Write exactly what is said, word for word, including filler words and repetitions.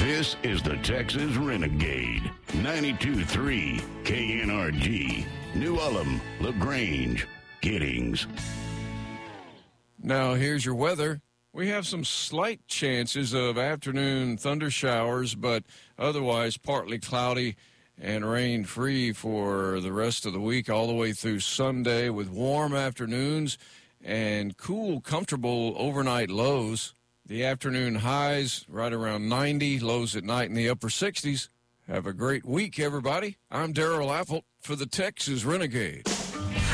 This is the Texas Renegade. ninety-two point three K N R G. New Ulm, LaGrange, Giddings. Now, here's your weather. We have some slight chances of afternoon thunder showers, but otherwise partly cloudy and rain-free for the rest of the week, all the way through Sunday, with warm afternoons and cool, comfortable overnight lows. The afternoon highs right around ninety, lows at night in the upper sixties. Have a great week, everybody. I'm Darrell Apple for the Texas Renegade.